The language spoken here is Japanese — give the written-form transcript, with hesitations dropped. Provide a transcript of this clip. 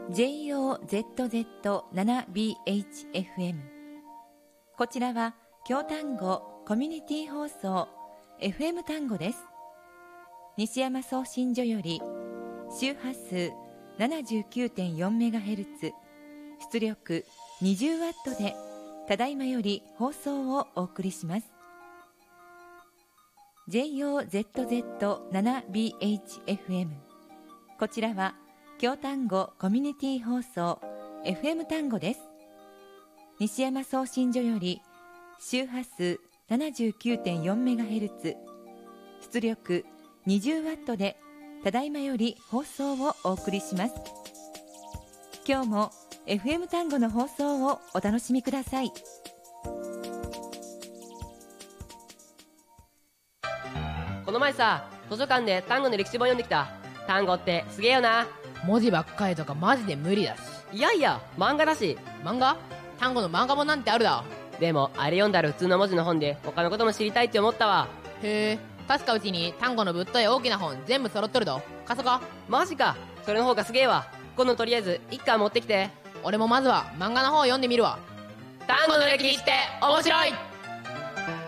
JOZZ7BHFM。 こちらは京丹後コミュニティ放送 FM 丹後です。西山送信所より周波数 79.4MHz、 出力 20W でただいまより放送をお送りします。 JOZZ7BHFM。 こちらは京丹後コミュニティ放送 FM 丹後です。西山送信所より周波数 79.4MHz、 出力 20W でただいまより放送をお送りします。今日も FM 丹後の放送をお楽しみください。 この前さ、図書館で単語の歴史本読んできた。単語ってすげえよな。 文字ばっかりとかマジで無理だし。 いやいや、漫画だし。 漫画？単語の漫画本なんてあるだ。 でもあれ読んだら普通の文字の本で他のことも知りたいって思ったわ。 へえ、確かうちに単語のぶっとい大きな本全部揃っとるど。貸そか。 マジか、それの方がすげえわ。今度とりあえず一巻持ってきて。 俺もまずは漫画の方を読んでみるわ。 単語の歴史って面白い。